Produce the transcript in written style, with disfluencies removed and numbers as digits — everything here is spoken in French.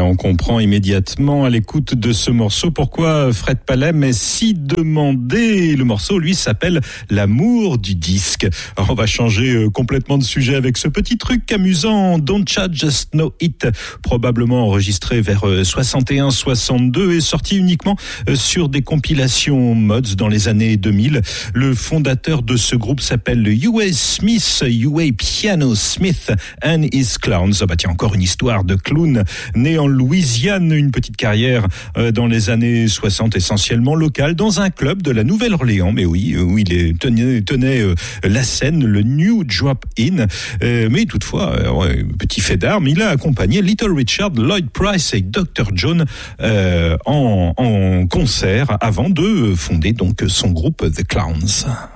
on comprend immédiatement à l'écoute de ce morceau pourquoi Fred Palem est si demandé. Le morceau, lui, s'appelle L'amour du disque. Alors, on va changer complètement de sujet avec ce petit truc amusant, Don't Ya Just Know It, probablement enregistré vers 61-62 et sorti uniquement sur des compilations mods dans les années 2000. Le fondateur de ce groupe s'appelle U.A. Smith, U.A. Piano Smith and His Clowns. Ah bah tiens, encore une histoire de clown. Né en Louisiane, une petite carrière dans les années 60, essentiellement locale, dans un club de la Nouvelle-Orléans, mais oui, où il tenait la scène, le New Drop In. Mais toutefois, petit fait d'armes, il a accompagné Little Richard, Lloyd Price et Dr. John en concert avant de fonder donc son groupe The Clowns.